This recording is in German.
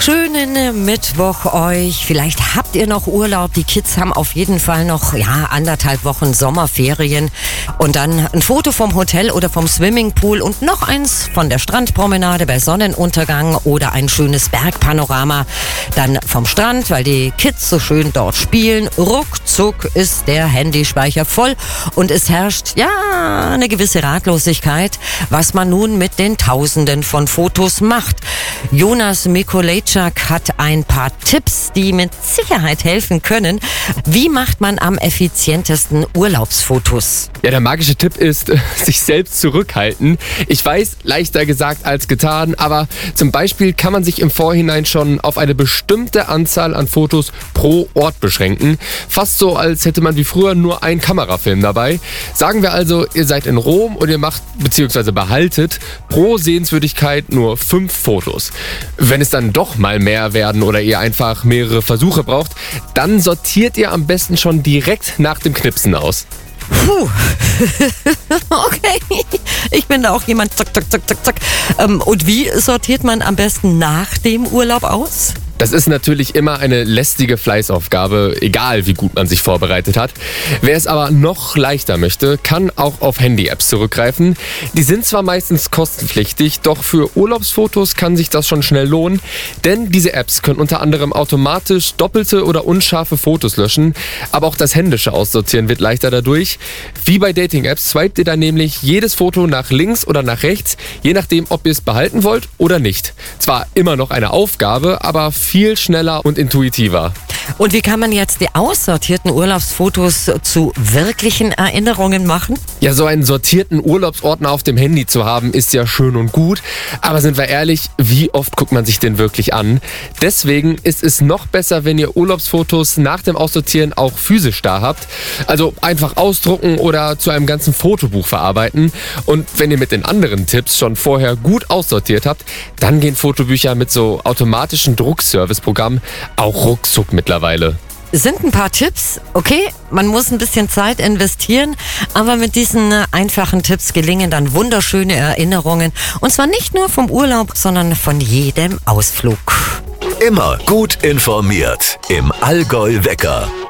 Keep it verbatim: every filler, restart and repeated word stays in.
Schönen Mittwoch euch. Vielleicht habt ihr noch Urlaub. Die Kids haben auf jeden Fall noch ja anderthalb Wochen Sommerferien. Und dann ein Foto vom Hotel oder vom Swimmingpool und noch eins von der Strandpromenade bei Sonnenuntergang oder ein schönes Bergpanorama dann vom Strand, weil die Kids so schön dort spielen. Ruckzuck ist der Handyspeicher voll und es herrscht ja eine gewisse Ratlosigkeit, was man nun mit den Tausenden von Fotos macht. Jonas Mikolajczak hat ein paar Tipps, die mit Sicherheit helfen können. Wie macht man am effizientesten Urlaubsfotos? Ja, der magische Tipp ist, sich selbst zurückhalten. Ich weiß, leichter gesagt als getan, aber zum Beispiel kann man sich im Vorhinein schon auf eine bestimmte Anzahl an Fotos pro Ort beschränken. Fast so, als hätte man wie früher nur einen Kamerafilm dabei. Sagen wir also, ihr seid in Rom und ihr macht bzw. behaltet pro Sehenswürdigkeit nur fünf Fotos. Wenn es dann doch mal mehr werden oder ihr einfach mehrere Versuche braucht, dann sortiert ihr am besten schon direkt nach dem Knipsen aus. Puh. Okay, ich bin da auch jemand, zack, zack, zack, zack, zack. Ähm, und wie sortiert man am besten nach dem Urlaub aus? Das ist natürlich immer eine lästige Fleißaufgabe, egal wie gut man sich vorbereitet hat. Wer es aber noch leichter möchte, kann auch auf Handy-Apps zurückgreifen. Die sind zwar meistens kostenpflichtig, doch für Urlaubsfotos kann sich das schon schnell lohnen, denn diese Apps können unter anderem automatisch doppelte oder unscharfe Fotos löschen, aber auch das händische Aussortieren wird leichter dadurch. Wie bei Dating-Apps swipet ihr dann nämlich jedes Foto nach links oder nach rechts, je nachdem, ob ihr es behalten wollt oder nicht. Zwar immer noch eine Aufgabe, aber viel schneller und intuitiver. Und wie kann man jetzt die aussortierten Urlaubsfotos zu wirklichen Erinnerungen machen? Ja, so einen sortierten Urlaubsordner auf dem Handy zu haben, ist ja schön und gut. Aber sind wir ehrlich, wie oft guckt man sich den wirklich an? Deswegen ist es noch besser, wenn ihr Urlaubsfotos nach dem Aussortieren auch physisch da habt. Also einfach ausdrucken oder zu einem ganzen Fotobuch verarbeiten. Und wenn ihr mit den anderen Tipps schon vorher gut aussortiert habt, dann gehen Fotobücher mit so automatischen Druckservice-Programmen auch ruckzuck mittlerweile. Sind ein paar Tipps, okay, man muss ein bisschen Zeit investieren, aber mit diesen einfachen Tipps gelingen dann wunderschöne Erinnerungen. Und zwar nicht nur vom Urlaub, sondern von jedem Ausflug. Immer gut informiert im Allgäu Wecker.